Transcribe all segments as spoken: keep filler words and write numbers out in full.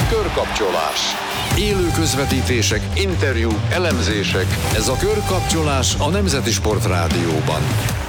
Körkapcsolás. Élő közvetítések, interjúk, elemzések. Ez a Körkapcsolás a Nemzeti Sport Rádióban.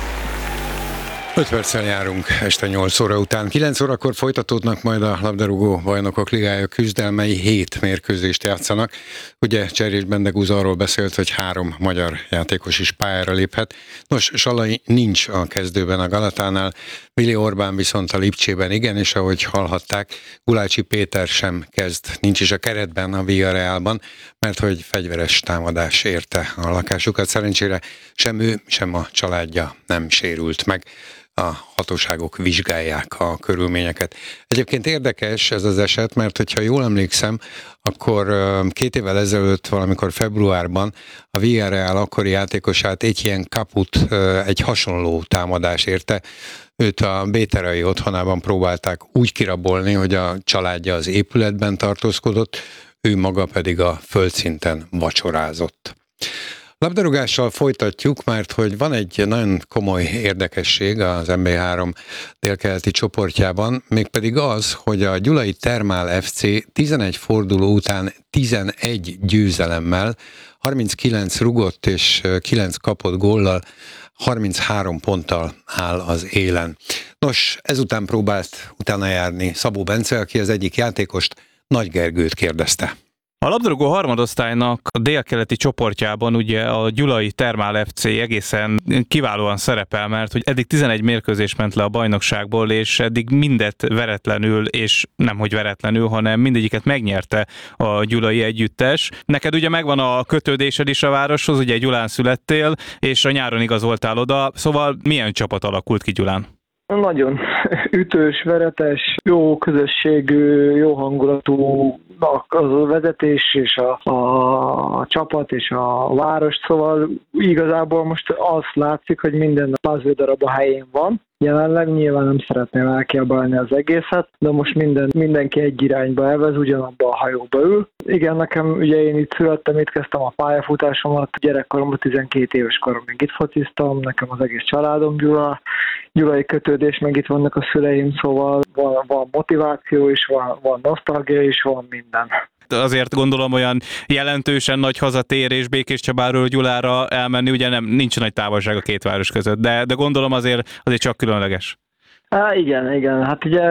öt perccel járunk este nyolc óra után. kilenc órakor folytatódnak majd a labdarúgó bajnokok ligája küzdelmei, hét mérkőzést játszanak. Ugye Cserés Bendegúz arról beszélt, hogy három magyar játékos is pályára léphet. Nos, Salai nincs a kezdőben a Galatánál, Vili Orbán viszont a Lipcsében igen, és ahogy hallhatták, Gulácsi Péter sem kezd, nincs is a keretben a Villarrealban, mert hogy fegyveres támadás érte a lakásukat. Szerencsére sem ő, sem a családja nem sérült meg. A hatóságok vizsgálják a körülményeket. Egyébként érdekes ez az eset, mert hogyha jól emlékszem, akkor két évvel ezelőtt, valamikor februárban a Villarreal akkori játékosát Etienne Caput egy hasonló támadás érte. Őt a Béterai otthonában próbálták úgy kirabolni, hogy a családja az épületben tartózkodott, ő maga pedig a földszinten vacsorázott. Labdarúgással folytatjuk, mert hogy van egy nagyon komoly érdekesség az en bé három délkeleti csoportjában, mégpedig az, hogy a Gyulai Thermál ef cé tizenegy forduló után tizenegy győzelemmel, harminckilenc rugott és kilenc kapott góllal, harminchárom ponttal áll az élen. Nos, ezután próbált utána járni Szabó Bence, aki az egyik játékost, Nagy Gergőt kérdezte. A labdarúgó harmadosztálynak a délkeleti csoportjában ugye a Gyulai Thermál ef cé egészen kiválóan szerepel, mert hogy eddig tizenegy mérkőzés ment le a bajnokságból, és eddig mindet veretlenül, és nemhogy veretlenül, hanem mindegyiket megnyerte a gyulai együttes. Neked ugye megvan a kötődésed is a városhoz, ugye Gyulán születtél, és a nyáron igazoltál oda, szóval milyen csapat alakult ki Gyulán? Nagyon ütős, veretes, jó közösségű, jó hangulatú az a vezetés és a, a, a csapat és a város, szóval igazából most azt látszik, hogy minden puzzle darab a helyén van. Jelenleg nyilván nem szeretném elkiabálni az egészet, de most minden, mindenki egy irányba elvez, ugyanabba a hajóba ül. Igen, nekem ugye én itt születtem, itt kezdtem a pályafutásomat, gyerekkoromban tizenkét éves koromig itt fociztam, nekem az egész családom Gyula, gyulai kötődés, meg itt vannak a szüleim, szóval van, van motiváció is, van, van nosztalgia is, van minden. Azért gondolom olyan jelentősen nagy hazatérés Békéscsabáról Gyulára elmenni, ugye nem, nincs nagy távolság a két város között, de, de gondolom azért, azért csak különleges. Há, igen, igen. Hát ugye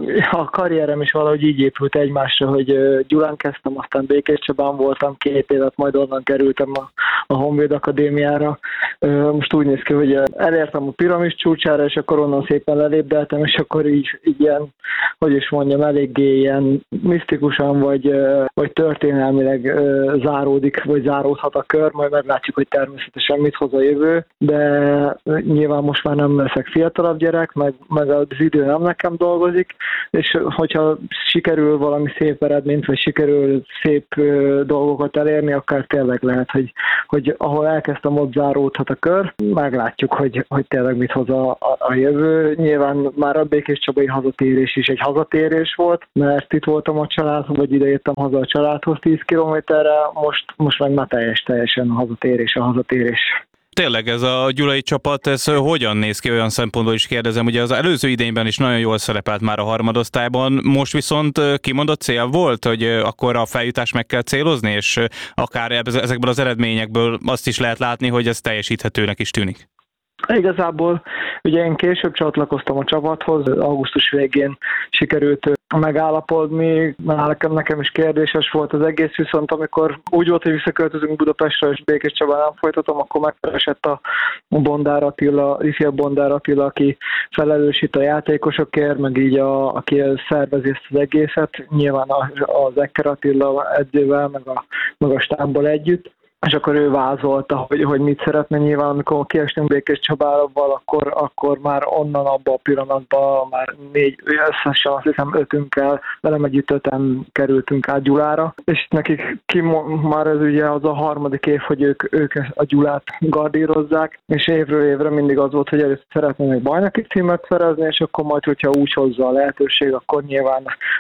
a karrierem is valahogy így épült egymásra, hogy Gyulán kezdtem, aztán Békéscsabán voltam két évet, majd onnan kerültem a, a Honvéd Akadémiára. Most úgy néz ki, hogy elértem a piramis csúcsára, és akkor onnan szépen lelépdeltem, és akkor így, így ilyen, hogy is mondjam, eléggé ilyen misztikusan, vagy, vagy történelmileg záródik, vagy záródhat a kör, majd meglátjuk, hogy természetesen mit hoz a jövő, de nyilván most már nem leszek fiatalabb gyerek, meg, meg az idő nem nekem dolgozik, és hogyha sikerül valami szép eredményt, vagy sikerül szép dolgokat elérni, akár tényleg lehet, hogy, hogy ahol elkezdtem, ott záródhat a kör. Meglátjuk, hogy, hogy tényleg mit hoz a, a, a jövő. Nyilván már a békéscsabai hazatérés is egy hazatérés volt, mert itt voltam a családhoz, vagy ide jöttem haza a családhoz tíz kilométerre, most, most meg már teljes, teljesen a hazatérés, a hazatérés. Tényleg ez a gyulai csapat, ez hogyan néz ki, olyan szempontból is kérdezem, ugye az előző idényben is nagyon jól szerepelt már a harmadosztályban, most viszont kimondott cél volt, hogy akkor a feljutás meg kell célozni, és akár ezekből az eredményekből azt is lehet látni, hogy ez teljesíthetőnek is tűnik. Igazából ugye én később csatlakoztam a csapathoz, augusztus végén sikerült megállapodni, nekem, nekem is kérdéses volt az egész, viszont amikor úgy volt, hogy visszaköltözünk Budapestre és Békéscsabán nem folytatom, akkor megkeresett a Bondár Attila, ifjabb Bondár Attila, aki felelősít a játékosokért, meg így a, aki szervezi ezt az egészet, nyilván az Ekker Attila edzővel, meg a, meg a stábból együtt. És akkor ő vázolta, hogy, hogy mit szeretne. Nyilván, amikor kiestünk Békéscsabával, akkor, akkor már onnan abban a pillanatban már négy, összesen azt hiszem ötünkkel, velem együtt öten kerültünk át Gyulára. És nekik ki, már ez ugye az a harmadik év, hogy ők, ők a Gyulát gardírozzák, és évről évre mindig az volt, hogy először szeretnének bajnoki címet szerezni, és akkor majd, hogyha úgy hozza a lehetőség, akkor nyilván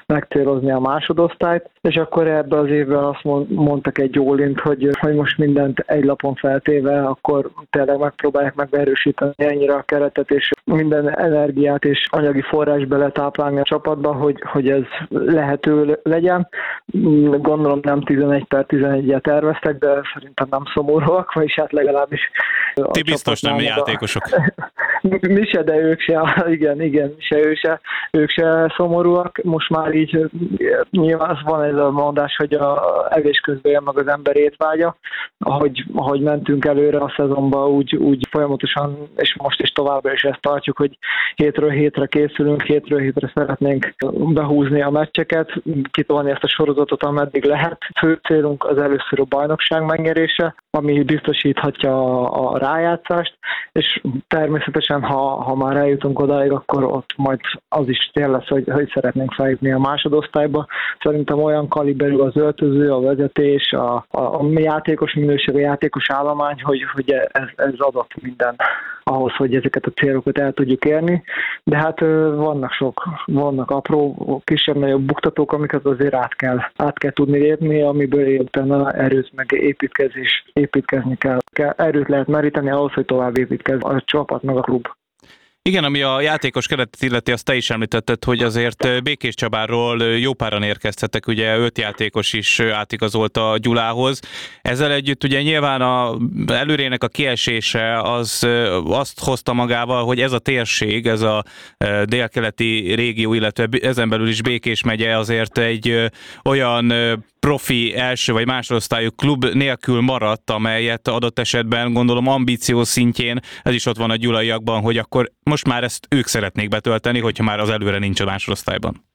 megcélozni a másodosztályt, és akkor ebbe az évben azt mondtak egy jólint, hogy, hogy most mindent egy lapon feltéve, akkor tényleg megpróbálják megerősíteni ennyire a keretet, és minden energiát és anyagi forrás beletáplálni a csapatba, hogy, hogy ez lehető legyen. Gondolom nem tizenegy per tizenegyet terveztek, de szerintem nem szomorúak, vagyis hát legalábbis... Ti biztos nem játékosok. Mi se, de ők se, igen, igen, mi se, ők se, ők se szomorúak. Most már így nyilván van ez a mondás, hogy a evés közben jön meg az ember étvágya. Ahogy, ahogy mentünk előre a szezonban, úgy, úgy folyamatosan, és most is továbbra is ezt tartjuk, hogy hétről hétre készülünk, hétről hétre szeretnénk behúzni a meccseket, kitolni ezt a sorozatot, ameddig lehet. Fő célunk az először a bajnokság megnyerése, ami biztosíthatja a, a rájátszást, és természetesen, ha, ha már eljutunk odáig, akkor ott majd az is tél lesz, hogy, hogy szeretnénk feljutni a másodosztályba. Szerintem olyan kaliberű az öltöző, a vezetés, a, a, a játékos minőség, a játékos állomány, hogy, hogy ez, ez adott minden ahhoz, hogy ezeket a célokat el tudjuk érni. De hát vannak sok, vannak apró, kisebb-nagyobb buktatók, amiket azért át kell, át kell tudni lépni, amiből utána erőt meg építkezés, építkezni kell. Erőt lehet meríteni ahhoz, hogy tovább építkezz a csapat meg a klub. Igen, ami a játékos keretet illeti, azt te is említetted, hogy azért Békés Csabáról jó páran érkeztetek, ugye öt játékos is átigazolt a Gyulához. Ezzel együtt ugye nyilván a előrének a kiesése az azt hozta magával, hogy ez a térség, ez a délkeleti régió, illetve ezen belül is Békés megye azért egy olyan profi első vagy másodosztályú klub nélkül maradt, amelyet adott esetben gondolom ambíció szintjén, ez is ott van a gyulaiakban, hogy akkor most már ezt ők szeretnék betölteni, hogyha már az előre nincs a másodosztályban.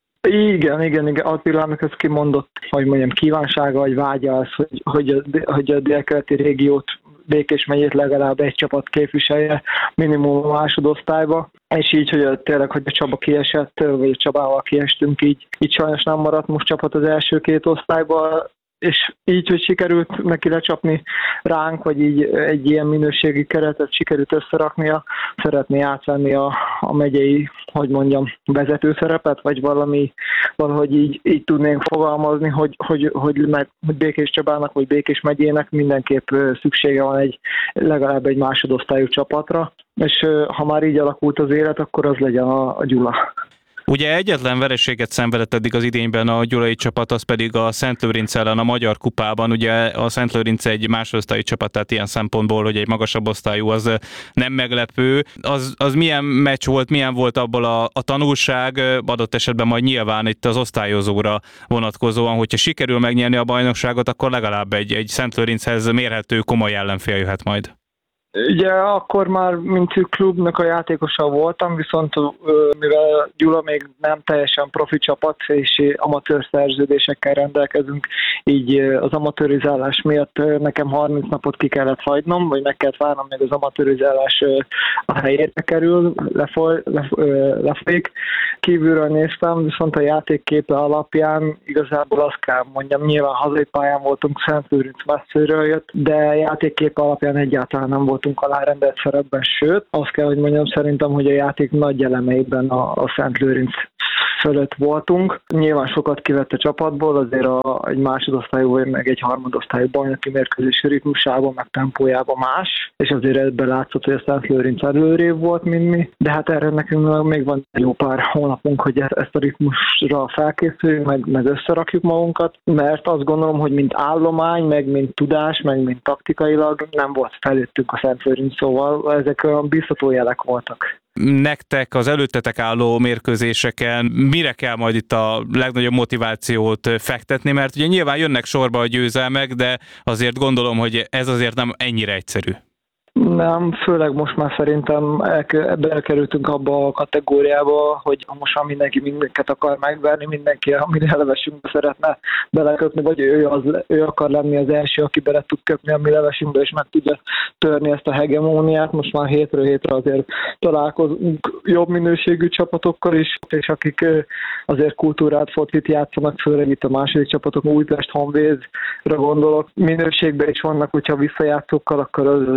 Igen, igen, igen. Attila, amikor ez kimondott, hogy mondjam, kívánsága vagy vágya az, hogy, hogy, a, hogy a délkeleti régiót, Békés megyét legalább egy csapat képviselje minimum a másodosztályba, és így, hogy tényleg, hogy a Csaba kiesett, vagy a Csabával kiestünk, így, így sajnos nem maradt most csapat az első két osztályban, és így, hogy sikerült neki lecsapni ránk, vagy így egy ilyen minőségi keretet sikerült összeraknia, szeretné átvenni a, a megyei, hogy mondjam, vezető szerepet, vagy valami, valahogy így, így tudnénk fogalmazni, hogy, hogy, hogy, meg, hogy Békés Csabának, vagy Békés megyének mindenképp szüksége van egy legalább egy másodosztályú csapatra, és ha már így alakult az élet, akkor az legyen a, a Gyula. Ugye egyetlen vereséget szenvedett eddig az idényben a gyulai csapat, az pedig a Szentlőrinc ellen a Magyar Kupában. Ugye a Szentlőrinc egy másodosztályi csapat, tehát ilyen szempontból, hogy egy magasabb osztályú, az nem meglepő. Az, az milyen meccs volt, milyen volt abból a, a tanulság, adott esetben majd nyilván itt az osztályozóra vonatkozóan, hogyha sikerül megnyerni a bajnokságot, akkor legalább egy, egy Szentlőrinchez mérhető komoly ellenfél jöhet majd. Ugye akkor már mint klubnak a játékosa voltam, viszont mivel Gyula még nem teljesen profi csapat, és amatőr szerződésekkel rendelkezünk, így az amatőrizálás miatt nekem harminc napot ki kellett hagynom, vagy meg kellett várnom, még az amatőrizálás a helyére kerül, lefoly, lefolyik. Kívülről néztem, viszont a játékképe alapján igazából azt kell mondjam, nyilván hazai pályán voltunk, Szentlőrinc messziről jött, de játékképe alapján egyáltalán nem volt alárendelt szerepben, sőt, azt kell, hogy mondjam, szerintem, hogy a játék nagy elemeiben a, a Szentlőrinc fölött voltunk. Nyilván sokat kivett a csapatból, azért a, egy másodosztályú vagy meg egy harmadosztályú bajnoki mérkőzés ritmusában, meg tempójában más, és azért ebben látszott, hogy a Szentlőrinc előrébb volt, mint mi, de hát erre nekünk még van jó pár hónapunk, hogy ezt a ritmusra felkészüljünk, meg, meg összerakjuk magunkat, mert azt gondolom, hogy mint állomány, meg mint tudás, meg mint taktikailag nem volt felőttünk a Szentlőrinc, szóval ezek olyan biztató jelek voltak. Nektek az előttetek álló mérkőzéseken mire kell majd itt a legnagyobb motivációt fektetni, mert ugye nyilván jönnek sorba a győzelmek, de azért gondolom, hogy ez azért nem ennyire egyszerű. Nem, főleg most már szerintem belekerültünk abba a kategóriába, hogy most már mindenki mindenket akar megverni, mindenki a mi levesünkbe szeretne beleköpni, vagy ő, az, ő akar lenni az első, aki bele tud köpni a mi levesünkbe, és meg tudja törni ezt a hegemóniát. Most már hétről hétre azért találkozunk jobb minőségű csapatokkal is, és akik azért kultúrát focit játszanak, főleg itt a második csapatok, Újpest, Honvédra gondolok. Minőségben is vannak, hogyha visszajátszókkal, akkor az azért elég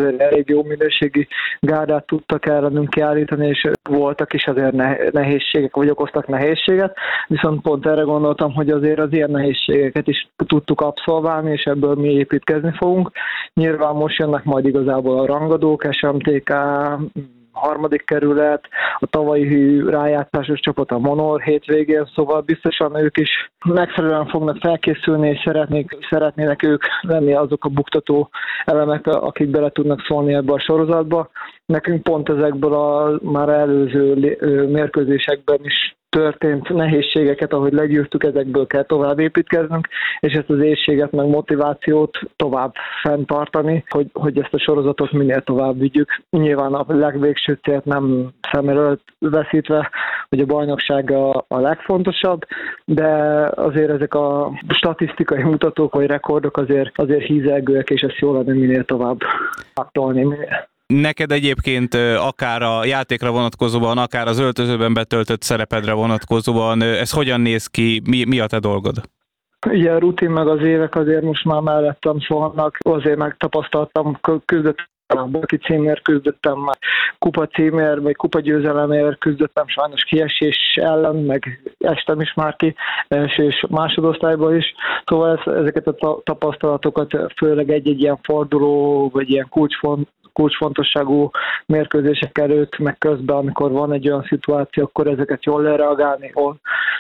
elég jó minőségi gárdát tudtak ellenünk kiállítani, és voltak is azért nehézségek, vagy okoztak nehézséget, viszont pont erre gondoltam, hogy azért az ilyen nehézségeket is tudtuk abszolválni, és ebből mi építkezni fogunk. Nyilván most jönnek majd igazából a rangadók, es em té ká, harmadik kerület, a tavalyi rájátszásos csapat a Monor hétvégén, szóval biztosan ők is megfelelően fognak felkészülni, és szeretnék, szeretnének ők lenni azok a buktató elemek, akik bele tudnak szólni ebbe a sorozatba. Nekünk pont ezekből a már előző mérkőzésekben is történt nehézségeket, ahogy legyűrtük, ezekből kell tovább építkeznünk, és ezt az éhséget, meg motivációt tovább fenntartani, hogy, hogy ezt a sorozatot minél tovább vigyük. Nyilván a legvégső célt nem szem előtt veszítve, hogy a bajnokság a, a legfontosabb, de azért ezek a statisztikai mutatók vagy rekordok azért, azért hízelgőek, és ezt jól lenne minél tovább áttolni. Minél. Neked egyébként akár a játékra vonatkozóan, akár az öltözőben betöltött szerepedre vonatkozóan, ez hogyan néz ki, mi, mi a te dolgod? Ugye a rutin meg az évek azért most már mellettem szólnak, azért megtapasztaltam, küzdöttem a baki címért, küzdöttem már kupa címért, vagy kupa győzelemért, küzdöttem sajnos kiesés ellen, meg estem is már ki első és másodosztályban is. Szóval ezeket a tapasztalatokat főleg egy-egy ilyen forduló, vagy ilyen kulcsfont, kulcsfontosságú mérkőzések előtt, meg közben, amikor van egy olyan szituáció, akkor ezeket jól lereagálni, jól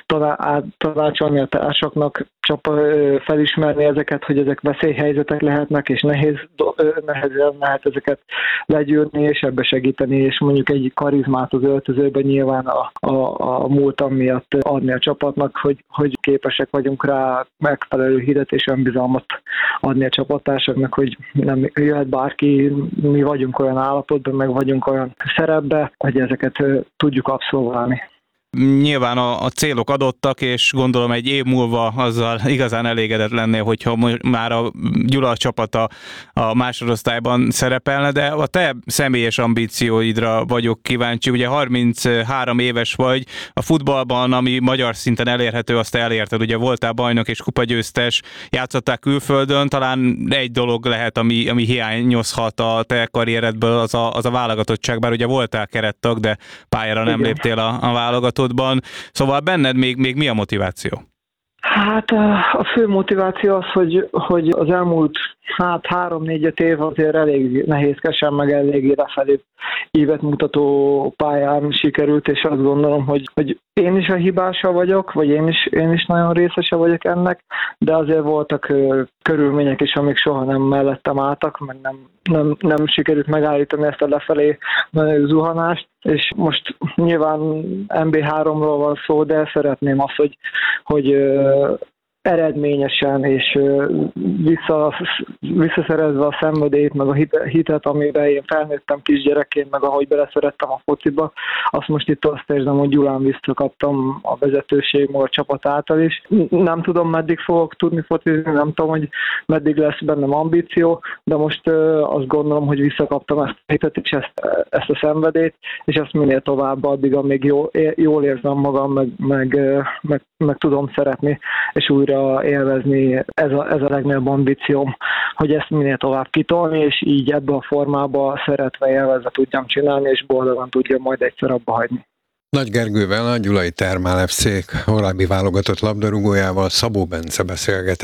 tanácsolni a társaknak, csak felismerni ezeket, hogy ezek veszélyhelyzetek lehetnek, és nehéz, nehezen lehet ezeket legyűrni, és ebbe segíteni, és mondjuk egy karizmát az öltözőben nyilván a, a, a múltam miatt adni a csapatnak, hogy, hogy képesek vagyunk rá megfelelő hitet és önbizalmat adni a csapattársaknak, hogy nem jöhet bárki, mi vagyunk olyan állapotban, meg vagyunk olyan szerepben, hogy ezeket tudjuk abszolválni. Nyilván a, a célok adottak, és gondolom egy év múlva azzal igazán elégedett lennél, hogyha már a Gyula csapata a másodosztályban szerepelne, de a te személyes ambícióidra vagyok kíváncsi. Ugye harminchárom éves vagy, a futballban, ami magyar szinten elérhető, azt elérted. Ugye voltál bajnok és kupagyőztes, játszották külföldön, talán egy dolog lehet, ami, ami hiányozhat a te karrieredből, az a, az a válogatottság, bár ugye voltál kerettag, de pályára nem Igen. léptél a, a válogatott. Szóval benned még, még mi a motiváció? Hát a fő motiváció az, hogy, hogy az elmúlt hát három-négy-öt év azért elég nehézkesen, meg eléggé lefelé ívet mutató pályán sikerült, és azt gondolom, hogy, hogy én is a hibása vagyok, vagy én is, én is nagyon részese vagyok ennek, de azért voltak ö, körülmények is, amik soha nem mellettem álltak, meg nem, nem, nem sikerült megállítani ezt a lefelé zuhanást, és most nyilván em bé háromról van szó, de szeretném azt, hogy, hogy ö, eredményesen és vissza, visszaszerezve a szenvedélyt, meg a hitet, amiben én felnőttem kisgyerekként, meg ahogy beleszerettem a fociba, azt most itt azt érzem, hogy Gyulán visszakaptam a vezetőség, meg a csapat által is. Nem tudom, meddig fogok tudni focizni, nem tudom, hogy meddig lesz bennem ambíció, de most azt gondolom, hogy visszakaptam ezt a hitet és ezt, ezt a szenvedélyt, és ezt minél tovább addig, amíg jól, jól érzem magam, meg, meg, meg, meg tudom szeretni, és újra élvezni, ez a, ez a legnagyobb ambícióm, hogy ezt minél tovább kitolni, és így ebbe a formába szeretve élvezve tudjam csinálni, és boldogan tudjam majd egyszer abba hagyni. Nagy Gergővel, a Gyulai Thermál ef cé korábbi válogatott labdarúgójával, Szabó Bence beszélgetett.